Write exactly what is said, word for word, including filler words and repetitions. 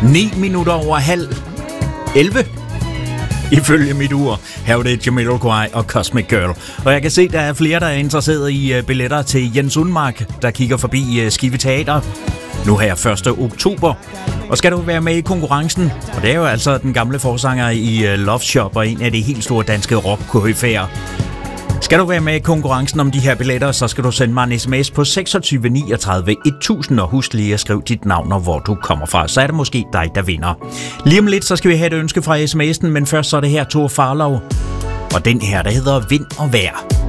ni minutter over halv elleve. Ifølge mit ur. Her er det Jamiroquai og Cosmic Girl. Og jeg kan se, der er flere, der er interesseret i billetter til Jens Unmark, der kigger forbi Skive Teater nu her første oktober. Og skal du være med i konkurrencen, og det er jo altså den gamle forsanger i Love Shop og en af de helt store danske rock-koryfæer. Skal du være med i konkurrencen om de her billetter, så skal du sende mig en sms på seksogtyve niogtredive tusind og husk lige at skrive dit navn og hvor du kommer fra. Så er det måske dig, der vinder. Lige om lidt, så skal vi have et ønske fra sms'en, men først så er det her Thor Farlov. Og den her, der hedder Vind og Vejr.